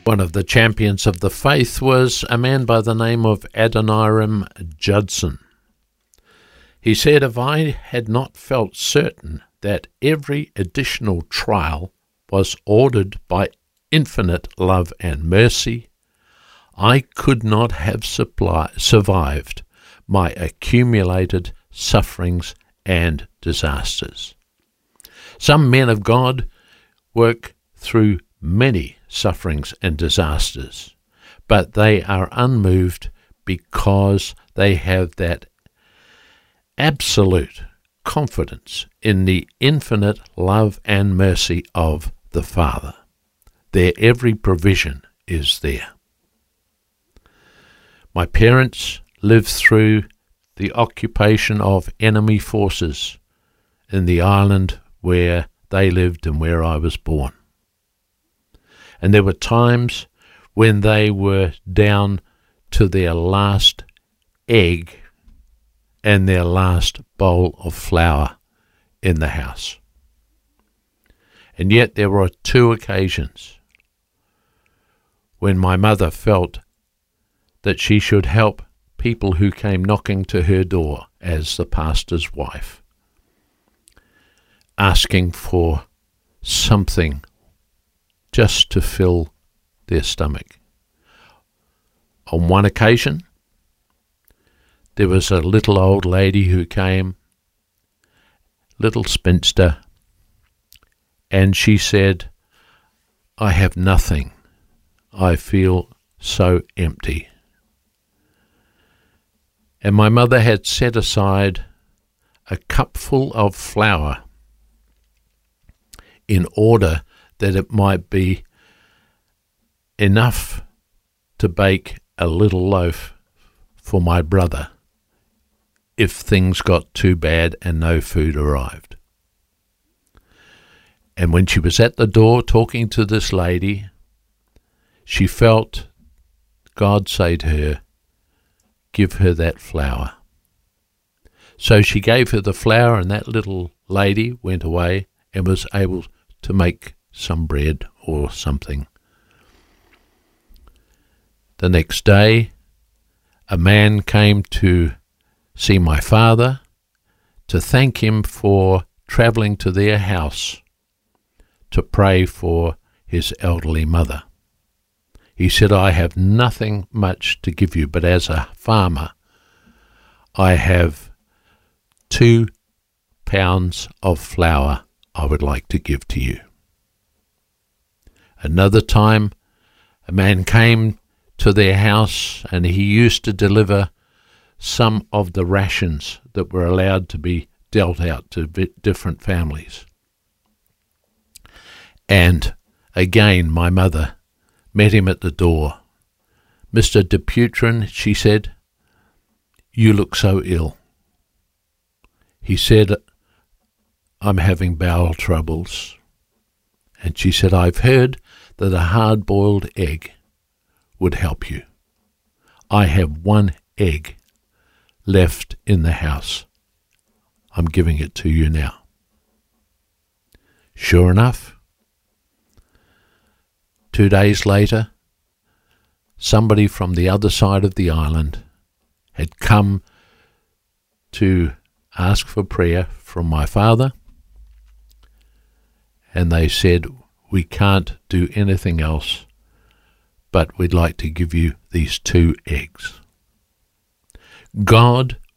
One of the champions of the faith was a man by the name of Adoniram Judson. He said, "If I had not felt certain that every additional trial was ordered by infinite love and mercy, I could not have survived my accumulated sufferings and disasters." Some men of God work through many sufferings and disasters, but they are unmoved because they have that absolute confidence in the infinite love and mercy of the Father. Their every provision is there. My parents lived through the occupation of enemy forces in the island where they lived and where I was born. And there were times when they were down to their last egg and their last bowl of flour in the house. And yet there were 2 occasions when my mother felt that she should help people who came knocking to her door as the pastor's wife, asking for something just to fill their stomach. On one occasion, there was a little old lady who came, little spinster, and she said, "I have nothing. I feel so empty." And my mother had set aside a cupful of flour in order that it might be enough to bake a little loaf for my brother if things got too bad and no food arrived. And when she was at the door talking to this lady, she felt God say to her, "Give her that flour." So she gave her the flour, and that little lady went away and was able to make some bread or something. The next day, a man came to see my father to thank him for travelling to their house to pray for his elderly mother. He said, "I have nothing much to give you, but as a farmer, I have 2 pounds of flour I would like to give to you." Another time, a man came to their house, and he used to deliver some of the rations that were allowed to be dealt out to different families. And again, my mother met him at the door. "Mr. Duputrin," she said, "you look so ill." He said, "I'm having bowel troubles." And she said, "I've heard that a hard-boiled egg would help you. I have 1 egg left in the house. I'm giving it to you now." Sure enough, 2 days later, somebody from the other side of the island had come to ask for prayer from my father, and they said, "We can't do anything else, but we'd like to give you these 2 eggs." God